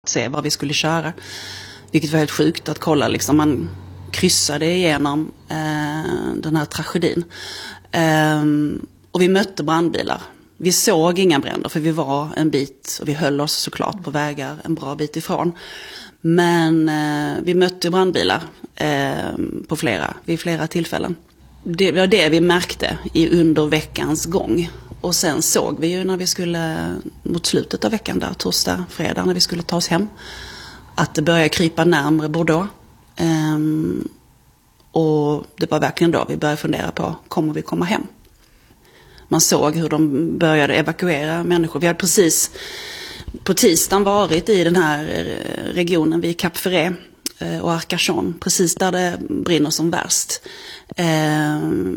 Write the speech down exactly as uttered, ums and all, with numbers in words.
se vad vi skulle köra. Vilket var helt sjukt att kolla. Liksom, man kryssade igenom eh, den här tragedin. Eh, och vi mötte brandbilar. Vi såg inga bränder för vi var en bit, och vi höll oss såklart på vägar en bra bit ifrån. Men eh, vi mötte brandbilar eh, på flera, vid flera tillfällen. Det var det vi märkte i under veckans gång. Och sen såg vi ju när vi skulle, mot slutet av veckan där, torsdag, fredag, när vi skulle ta oss hem, att det började krypa närmare Bordeaux. Um, och det var verkligen då vi började fundera på, kommer vi komma hem? Man såg hur de började evakuera människor. Vi hade precis på tisdagen varit i den här regionen vid Cap Ferret och Arcachon, precis där det brinner som värst. Um,